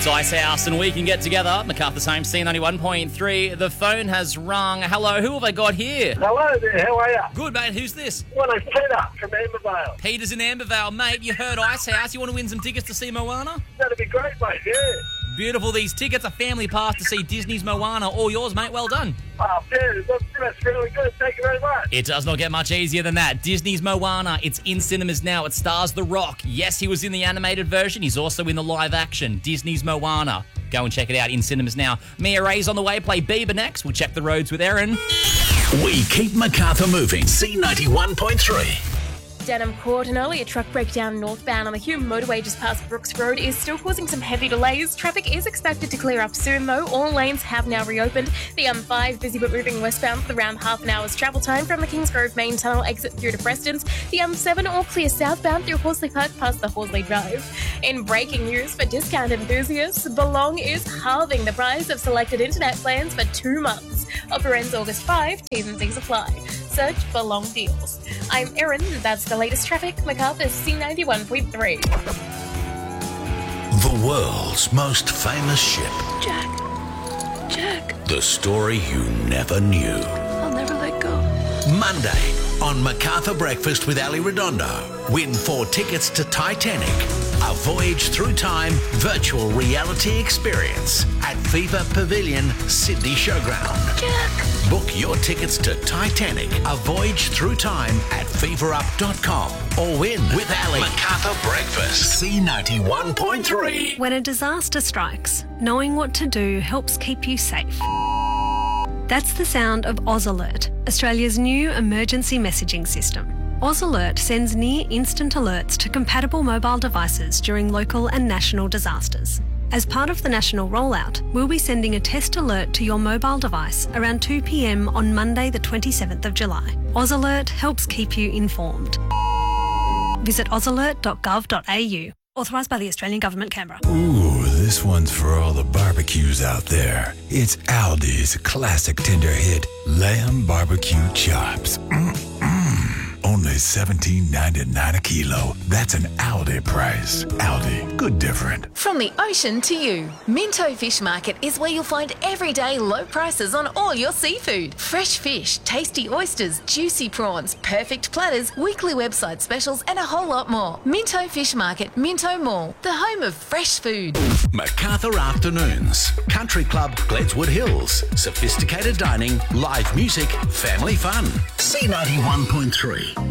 It's Icehouse and we can get together. MacArthur's Home, C91.3. The phone has rung. Hello, who have I got here? Hello there, how are you? Good, mate. Who's this? My name's Peter from Ambervale. Peter's in Ambervale. Mate, you heard Icehouse. You want to win some tickets to see Moana? That'd be great, mate, yeah. Beautiful. These tickets, a family pass to see Disney's Moana. All yours, mate. Well done. Oh, yeah, that's really good. Thank you very much. It does not get much easier than that. Disney's Moana. It's in cinemas now. It stars The Rock. Yes, he was in the animated version. He's also in the live action. Disney's Moana. Go and check it out in cinemas now. Mia Ray's on the way. Play Bieber next. We'll check the roads with Erin. We keep MacArthur moving. C91.3. Denham Court, an earlier truck breakdown northbound on the Hume motorway just past Brooks Road is still causing some heavy delays. Traffic is expected to clear up soon though. All lanes have now reopened. The M5 busy but moving westbound with around half an hour's travel time from the Kingsgrove main tunnel exit through to Prestons. The M7 all clear southbound through Horsley Park past the Horsley Drive. In breaking news for discount enthusiasts, Belong is halving the price of selected internet plans for 2 months. Offer ends August 5, T's and C's apply. Search Belong Deals. I'm Erin, that's the latest traffic, MacArthur's C91.3. The world's most famous ship. Jack, The story you never knew. I'll never let go. Monday on MacArthur Breakfast with Ali Redondo. Win 4 tickets to Titanic, a voyage through time virtual reality experience at Viva Pavilion, Sydney Showground. Jack! Book your tickets to Titanic, a voyage through time at feverup.com or win with Ali. MacArthur Breakfast, C91.3. When a disaster strikes, knowing what to do helps keep you safe. That's the sound of Oz Alert, Australia's new emergency messaging system. Oz Alert sends near-instant alerts to compatible mobile devices during local and national disasters. As part of the national rollout, we'll be sending a test alert to your mobile device around 2 p.m. on Monday the 27th of July. Oz Alert helps keep you informed. Visit ozalert.gov.au. Authorised by the Australian Government, Canberra. Ooh, this one's for all the barbecues out there. It's Aldi's classic tender hit, Lamb Barbecue Chops. Only $17.99 a kilo. That's an Aldi price. Aldi, good different. From the ocean to you, Minto Fish Market is where you'll find everyday low prices on all your seafood. Fresh fish, tasty oysters, juicy prawns, perfect platters, weekly website specials and a whole lot more. Minto Fish Market, Minto Mall, the home of fresh food. MacArthur Afternoons. Country Club, Gledswood Hills. Sophisticated dining, live music, family fun. C91.3.